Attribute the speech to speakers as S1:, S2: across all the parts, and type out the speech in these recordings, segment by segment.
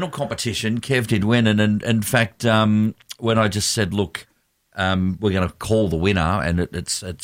S1: competition, Kev did win, and in fact, when I just said, look, we're going to call the winner, and and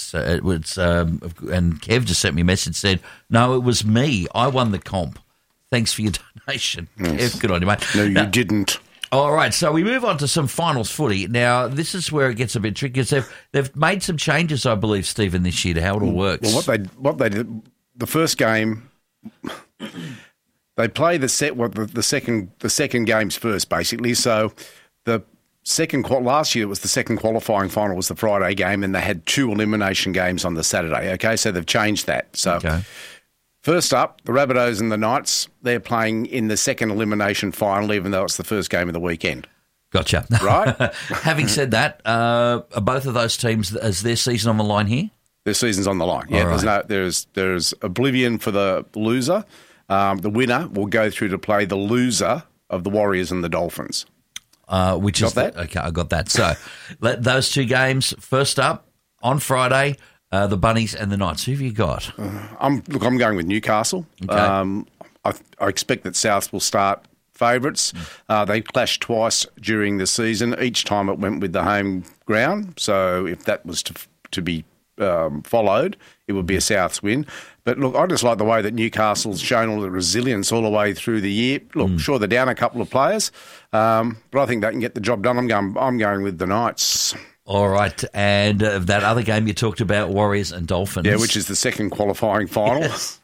S1: Kev just sent me a message, said, no, it was me. I won the comp. Thanks for your donation.
S2: Yes.
S1: Kev, good on you, mate.
S2: No, you didn't.
S1: All right, so we move on to some finals footy. Now, this is where it gets a bit tricky. They've made some changes, I believe, Stephen, this year to how it all works.
S2: Well, what they did, the first game, they play the second games first, basically. So the last year it was the second qualifying final was the Friday game, and they had 2 elimination games on the Saturday. Okay, so they've changed that. So.
S1: Okay.
S2: First up, the Rabbitohs and the Knights, they're playing in the second elimination final, even though it's the first game of the weekend.
S1: Gotcha.
S2: Right?
S1: Having said that, are both of those teams, is their season on the line here?
S2: Their season's on the line. Yeah,
S1: right.
S2: there's oblivion for the loser. The winner will go through to play the loser of the Warriors and the Dolphins.
S1: Okay, I got that. So those 2 games, first up, on Friday, the Bunnies and the Knights. Who have you got?
S2: I'm going with Newcastle.
S1: Okay.
S2: I expect that South will start favourites. They clashed twice during the season. Each time it went with the home ground. So if that was to be followed, it would be a Souths win. But look, I just like the way that Newcastle's shown all the resilience all the way through the year. Look, sure, they're down a couple of players, but I think they can get the job done. I'm going with the Knights.
S1: All right, and that other game you talked about, Warriors and Dolphins.
S2: Yeah, which is the second qualifying final.
S1: Yes.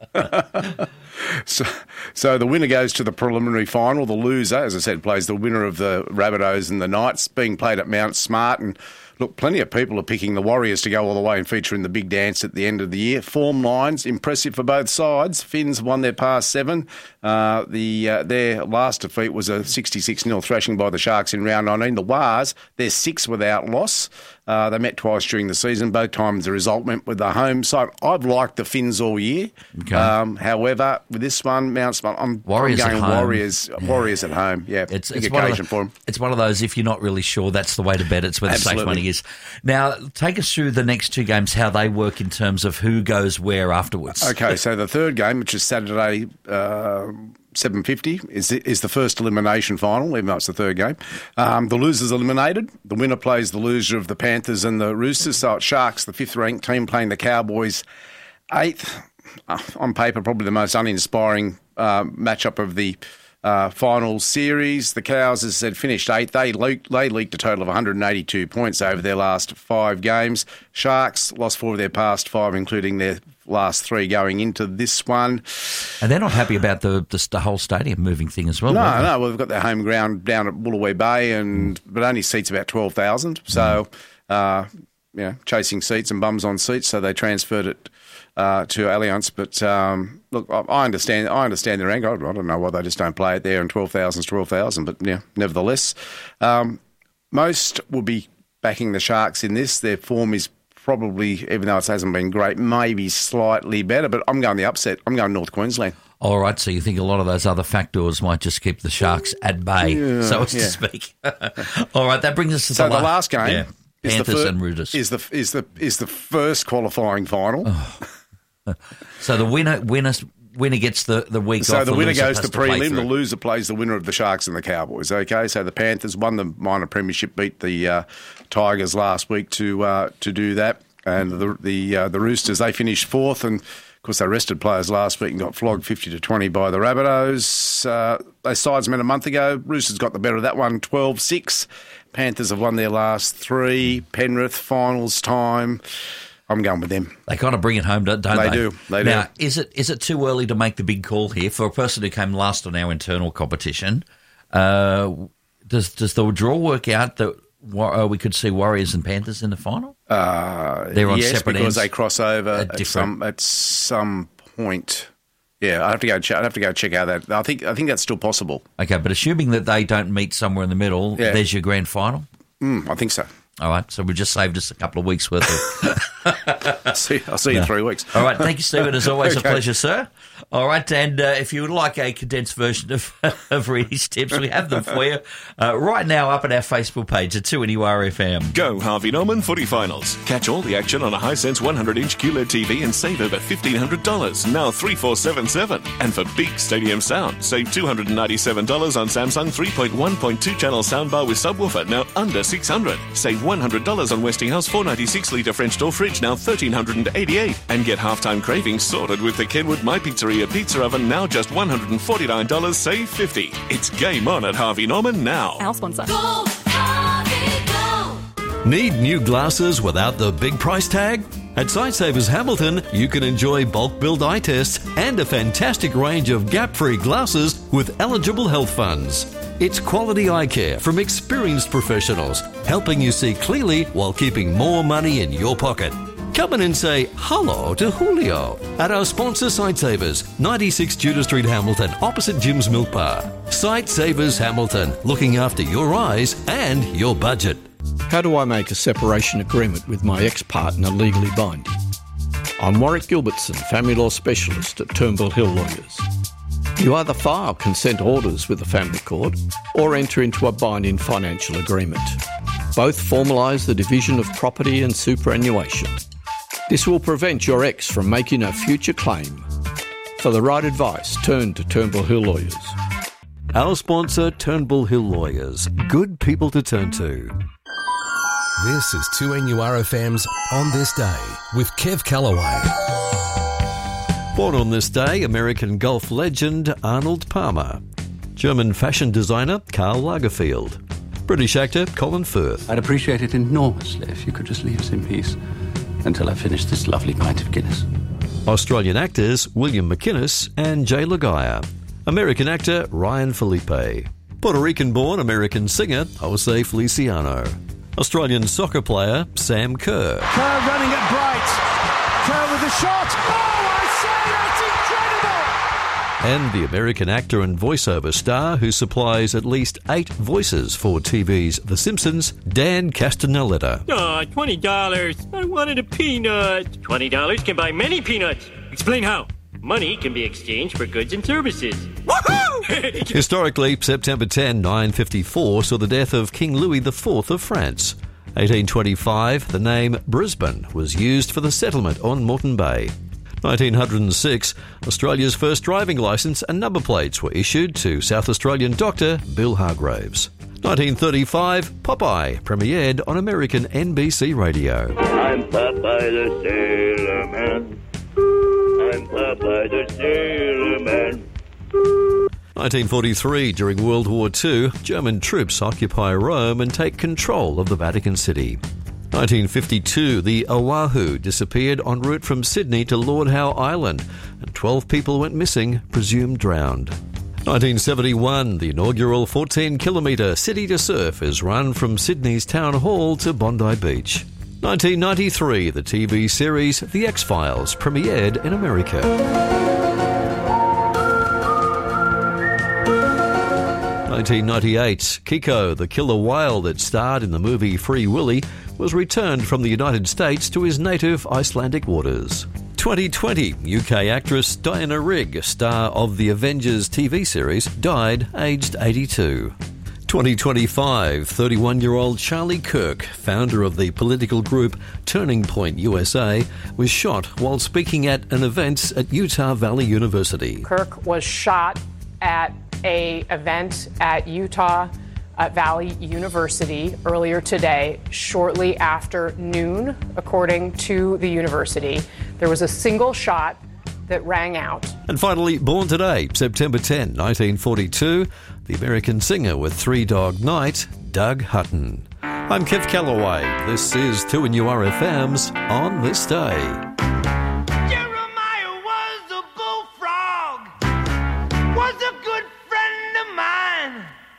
S2: So the winner goes to the preliminary final. The loser, as I said, plays the winner of the Rabbitohs and the Knights, being played at Mount Smart. And look, plenty of people are picking the Warriors to go all the way and feature in the big dance at the end of the year. Form lines, impressive for both sides. Finns won their past 7. Their last defeat was a 66-0 thrashing by the Sharks in round 19. The Wars, they're 6 without loss. They met twice during the season. Both times the result went with the home side. I've liked the Finns all year.
S1: Okay.
S2: However, with this one, Mount Smart, I'm going Warriors at home. Yeah,
S1: it's
S2: big
S1: one
S2: occasion for them.
S1: It's one of those, if you're not really sure, that's the way to bet. It's where the safe money is. Now, take us through the next 2 games, how they work in terms of who goes where afterwards.
S2: Okay, so the third game, which is Saturday, 7:50, is the first elimination final, even though it's the third game. The loser's eliminated. The winner plays the loser of the Panthers and the Roosters. So it's Sharks, the 5th-ranked team, playing the Cowboys, 8th. On paper, probably the most uninspiring matchup of the final series. The Cows, as I said, finished 8th. They leaked a total of 182 points over their last 5 games. Sharks lost 4 of their past 5, including their last 3 going into this one.
S1: And they're not happy about the whole stadium moving thing as well.
S2: No. Well, they've got their home ground down at Woolawee Bay, but only seats about 12,000. So, chasing seats and bums on seats. So they transferred it to Allianz. But look, I understand their anger. I don't know why they just don't play it there, and 12,000 is 12,000. But yeah, nevertheless, most will be backing the Sharks in this. Their form is probably, even though it hasn't been great, maybe slightly better. But I'm going the upset. I'm going North Queensland.
S1: All right, so you think a lot of those other factors might just keep the Sharks at bay, so as to speak. All right, that brings us to the
S2: last game.
S1: Yeah. Panthers and Roosters
S2: is the first qualifying final.
S1: Oh. So the winner gets the week off.
S2: So the winner goes to prelim. The loser plays the winner of the Sharks and the Cowboys. Okay, so the Panthers won the minor premiership, beat the Tigers last week to do that, and the Roosters, they finished 4th, and of course they rested players last week and got flogged 50-20 by the Rabbitohs. Those sides met a month ago. Roosters got the better of that one, 12-6. Panthers have won their last 3. Penrith, finals time. I'm going with them.
S1: They kind of bring it home, don't they?
S2: They do.
S1: Now, is it too early to make the big call here for a person who came last on our internal competition? Does the draw work out that we could see Warriors and Panthers in the final? They're on separate ends.
S2: Because they cross over at some point. Yeah, I have to go check out that. I think that's still possible.
S1: Okay, but assuming that they don't meet somewhere in the middle, there's your grand final.
S2: I think so.
S1: All right, so we just saved us a couple of weeks worth of
S2: I'll see you in 3 weeks.
S1: All right, thank you, Stephen. As always,
S2: Okay.
S1: a pleasure, sir. All right, and if you would like a condensed version of Reedy's tips, we have them for you right now up at our Facebook page at 2NURFM.
S3: Go Harvey Norman Footy Finals. Catch all the action on a Hisense 100-inch QLED TV and save over $1,500, now 3477. And for big stadium sound, save $297 on Samsung 3.1.2 channel soundbar with subwoofer, now under $600. Save $100 on Westinghouse 496-litre French door fridge, now $1,388. And get halftime cravings sorted with the Kenwood My Pizzeria pizza oven, now just $149, save $50. It's game on at Harvey Norman now.
S4: Our sponsor.
S5: Go, Harvey, go!
S6: Need new glasses without the big price tag? At Sightsavers Hamilton, you can enjoy bulk billed eye tests and a fantastic range of gap-free glasses with eligible health funds. It's quality eye care from experienced professionals, helping you see clearly while keeping more money in your pocket. Come in and say hello to Julio at our sponsor Sightsavers, 96 Tudor Street, Hamilton, opposite Jim's Milk Bar. Sightsavers Hamilton, looking after your eyes and your budget.
S7: How do I make a separation agreement with my ex-partner legally binding? I'm Warwick Gilbertson, family law specialist at Turnbull Hill Lawyers. You either file consent orders with the family court or enter into a binding financial agreement. Both formalise the division of property and superannuation. This will prevent your ex from making a future claim. For the right advice, turn to Turnbull Hill Lawyers.
S6: Our sponsor, Turnbull Hill Lawyers. Good people to turn to.
S8: This is 2NURFM's On This Day with Kev Callaway.
S6: Born on this day, American golf legend Arnold Palmer. German fashion designer Karl Lagerfeld. British actor Colin Firth.
S9: I'd appreciate it enormously if you could just leave us in peace until I finish this lovely pint of Guinness.
S6: Australian actors William McInnes and Jay Lagaya. American actor Ryan Felipe. Puerto Rican-born American singer Jose Feliciano. Australian soccer player Sam Kerr.
S10: Kerr running it bright. Kerr with a shot. Oh, I say, that's incredible!
S6: And the American actor and voiceover star who supplies at least 8 voices for TV's The Simpsons, Dan Castellaneta.
S11: Oh, $20. I wanted a peanut. $20 can buy many peanuts. Explain how. Money can be exchanged for goods and services. Woohoo!
S6: Historically, September 10, 954 saw the death of King Louis IV of France. 1825, the name Brisbane was used for the settlement on Moreton Bay. 1906, Australia's first driving licence and number plates were issued to South Australian doctor Bill Hargraves. 1935, Popeye premiered on American NBC Radio.
S12: I'm Popeye the Sailor Man. I'm Popeye the Sailor Man.
S6: 1943, during World War II, German troops occupy Rome and take control of the Vatican City. 1952, the Oahu disappeared en route from Sydney to Lord Howe Island, and 12 people went missing, presumed drowned. 1971, the inaugural 14-kilometre City to Surf is run from Sydney's Town Hall to Bondi Beach. 1993, the TV series The X-Files premiered in America. 1998, Kiko, the killer whale that starred in the movie Free Willy, was returned from the United States to his native Icelandic waters. 2020, UK actress Diana Rigg, star of the Avengers TV series, died aged 82. 2025, 31-year-old Charlie Kirk, founder of the political group Turning Point USA, was shot while speaking at an event at Utah Valley University.
S13: Kirk was shot at an event at Utah Valley University earlier today, shortly after noon, according to the university. There was a single shot that rang out.
S6: And finally, born today, September 10, 1942, the American singer with Three Dog Night, Doug Hutton. I'm Kev Callaway. This is 2NURFM's On This Day.